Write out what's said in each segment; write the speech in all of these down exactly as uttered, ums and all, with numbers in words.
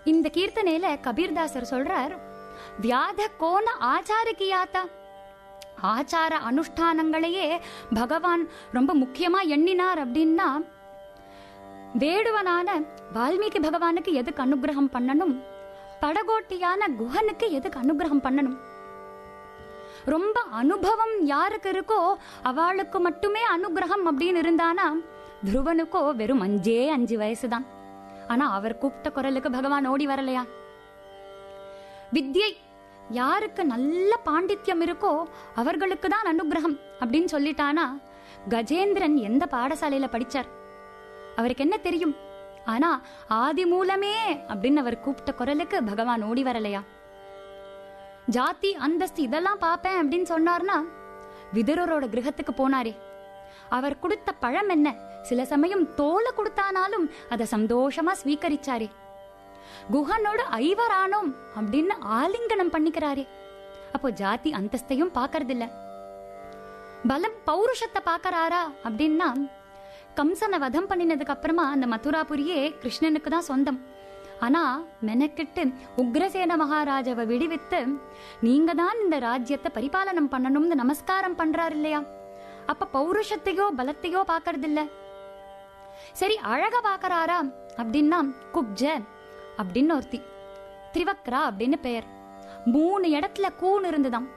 இந்த கீர்த்தனையில கபீர்தாசர் சொல்றார், வியாத கோண ஆச்சார கியாத்தா, ஆச்சார அனுஷ்டானங்களையே பகவான் ரொம்ப முக்கியமா எண்ணினார் அப்படின்னா, வேடுவனான வால்மீகி பகவானுக்கு எதுக்கு அனுகிரகம் பண்ணணும், படகோட்டியான குஹனுக்கு எதுக்கு அனுகிரகம் பண்ணணும்? ரொம்ப அனுபவம் யாருக்கு இருக்கோ அவளுக்கு மட்டுமே அனுகிரகம் அப்படின்னு இருந்தானா, துருவனுக்கோ வெறும் அஞ்சே அஞ்சு வயசுதான். ஆனா அவர் கூப்பிட்ட குரலுக்கு பகவான் ஓடி வரலையா? வித்யை யாருக்கு நல்ல பாண்டித்யம் இருக்கோ அவர்களுக்கு தான் அனுகிரகம் அப்படின்னு சொல்லிட்டானா, கஜேந்திரன் எந்த பாடசாலையில படிச்சார்? அவருக்கு என்ன தெரியும்? ஆனா ஆதி மூலமே அப்படின்னு அவர் கூப்பிட்ட குரலுக்கு பகவான் ஓடி வரலையா? ஜாதி அந்தஸ்து இதெல்லாம் பாப்பேன் அப்படின்னு சொன்னார்னா, விதுரரோட கிரகத்துக்கு போனாரே, அவர் கொடுத்த பழம் என்ன, சில சமயம் தோலை கொடுத்தானாலும் அதை சந்தோஷமா ஸ்வீகரிச்சாரே. குஹனோட ஐவரானோம் அப்படின்னு ஆலிங்கனம் பண்ணிக்கிறாரே. அப்போ ஜாதி அந்தஸ்தையும் பாக்கறது இல்ல, பலம் பௌருஷத்தை பாக்கறாரா அப்படின்னா, கம்சனை வதம் பண்ணினதுக்கு அப்புறமா அந்த மதுராபுரியே கிருஷ்ணனுக்கு தான் சொந்தம். ஆனா மெனக்கிட்டு உக்ரசேன மகாராஜாவை விடுவித்து நீங்க தான் இந்த ராஜ்யத்தை பரிபாலனம் பண்ணணும்னு நமஸ்காரம் பண்றாரு இல்லையா? அப்ப பௌருஷத்தையோ பலத்தையோ பாக்கறது இல்ல. சரி, அழக பாக்கறாரா அப்படின்னா, குப்ஜ அப்படின்னு ஒருத்தி, திரிவக்ரா அப்படின்னு பெயர், மூணு இடத்துல கூன் இருந்துதான்.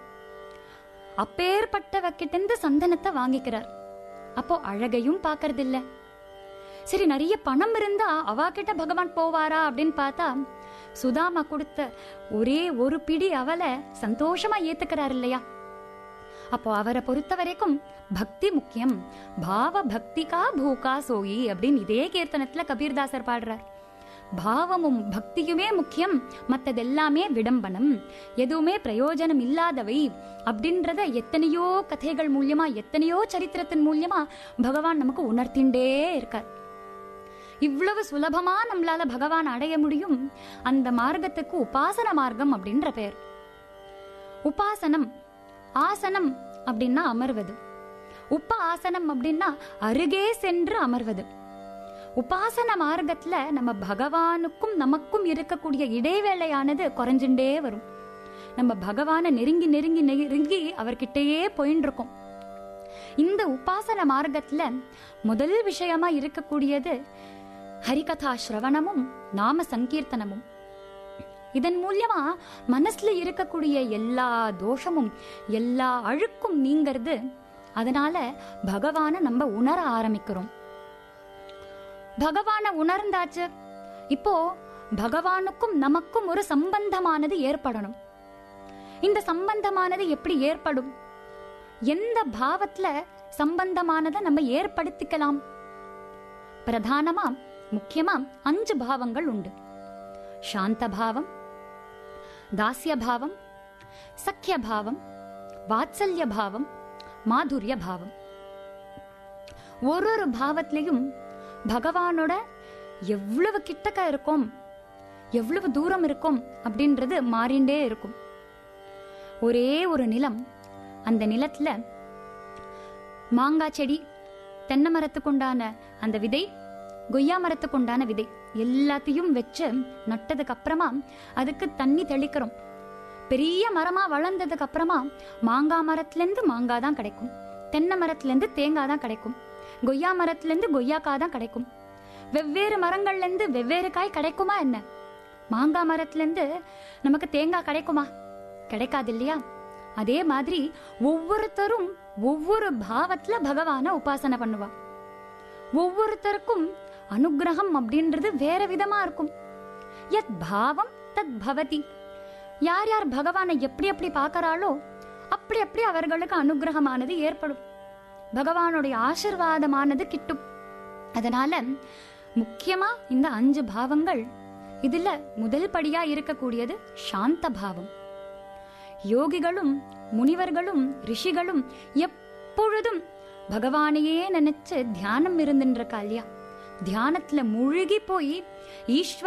அப்பேற்பட்டவக்கிட்ட சந்தனத்தை வாங்கிக்கிறார். அப்போ அழகையும் பாக்கறது இல்ல. சரி, நிறைய பணம் இருந்தா அவா கிட்ட பகவான் போவாரா அப்படின்னு பார்த்தா, சுதாமா கொடுத்த ஒரே ஒரு பிடி அவளை சந்தோஷமா ஏத்துக்கிறார் இல்லையா? அப்போ அவரை பொறுத்த வரைக்கும் பக்தி முக்கியம், பாவ பக்திகா பூகா சோயி அப்படின்னு இதே கீர்த்தனத்துல கபீர்தாசர் பாடுறார். பாவமும் பக்தியுமே முக்கியம், மத்ததெல்லாமே விடம்பனம், எதுவுமே பிரயோஜனம் இல்லாதவை அப்படின்றத எத்தனையோ கதைகள் மூலியமா, எத்தனையோ சரித்திரத்தின் மூலியமா பகவான் நமக்கு உணர்த்திண்டே இருக்கார். இவ்வளவு சுலபமா நம்மளால பகவான் அடைய முடியும். அந்த மார்க்கத்துக்கு உபாசன மார்க்கம் அப்படின்ற பெயர். உபாசனம், ஆசனம் அப்படின்னா அமர்வது, உப ஆசனம் அப்படின்னா அருகே சென்று அமர்வது. உபாசன மார்க்கத்துல நம்ம பகவானுக்கும் நமக்கும் இருக்கக்கூடிய இடைவேளையானது குறைஞ்சுட்டே வரும். நம்ம பகவான நெருங்கி நெருங்கி நெருங்கி அவர்கிட்டயே போயின்னு இருக்கோம். இந்த உபாசன மார்க்கத்துல முதல் விஷயமா இருக்கக்கூடியது ஹரிகதா ஸ்ரவணமும் நாம சங்கீர்த்தனமும். இதன் மூலமா மனசுல இருக்கக்கூடிய எல்லா தோஷமும் எல்லா அழுக்கும் நீங்கிறது. அதனால பகவான நம்ம உணர ஆரம்பிக்கிறோம். பகவான உணர்ந்தாச்சு, இப்போ பகவானுக்கும் நமக்கும் ஒரு சம்பந்தமானது ஏற்படணும். இந்த சம்பந்தமானது எப்படி ஏற்படும்? எந்த பாவத்துல சம்பந்தமானதை நம்ம ஏற்படுத்திக்கலாம்? பிரதானமா முக்கியமா அஞ்சு பாவங்கள் உண்டு. சாந்த பாவம், தாஸ்ய பாவம், சக்கிய பாவம், வாத்சல்ய பாவம், மாதுரிய பாவம். ஒரு ஒரு பாவத்திலையும் பகவானோட எவ்வளவு கிட்டக்க இருக்கும், எவ்வளவு தூரம் இருக்கும் அப்படின்றது மாறிண்டே இருக்கும். ஒரே ஒரு நிலம், அந்த நிலத்துல மாங்காய் செடி, தென்னை மரத்துக்குண்டான அந்த விதை, கொய்யா மரத்துக்குண்டான விதை எல்லாத்தையும் வச்சு நட்டதுக்கு அப்புறமா அதுக்கு தண்ணி தெளிக்கிறோம். பெரிய மரமா வளர்ந்ததுக்கு அப்புறமா மாங்காய் மரத்துல இருந்து மாங்காய் தான் கிடைக்கும், தென்னை மரத்துல இருந்து தேங்காய் தான் கிடைக்கும், கொய்யா மரத்துல இருந்து கொய்யாக்காய் தான் கிடைக்கும். வெவ்வேறு மரங்கள்ல இருந்து வெவ்வேறு காய் கிடைக்குமா என்ன? மாங்காய் மரத்துல இருந்து நமக்கு தேங்காய் கிடைக்குமா? கிடைக்காது இல்லையா? அதே மாதிரி ஒவ்வொருத்தரும் ஒவ்வொரு பாவத்துல பகவான உபாசனை பண்ணுவா. ஒவ்வொருத்தருக்கும் அனுகிரகம் அப்படின்றது வேற விதமா இருக்கும். யத் பாவம் தத் பவதி. யார் யார் பகவானை எப்படி எப்படி பார்க்கறாளோ அப்படி அப்படி அவர்களுக்கு அனுகிரகமானது ஏற்படும், பகவானுடைய ஆசீர்வாதமானது கிட்டும். அதனால முக்கியமா இந்த அஞ்சு பாவங்கள், இதுல முதல் படியா இருக்கக்கூடியது சாந்த பாவம். யோகிகளும் முனிவர்களும் ரிஷிகளும் எப்பொழுதும் பகவானையே நினைச்சு தியானம் இருந்துன்ற காலியா, தியானத்துல மூழ்கி போய் ஈஸ்வர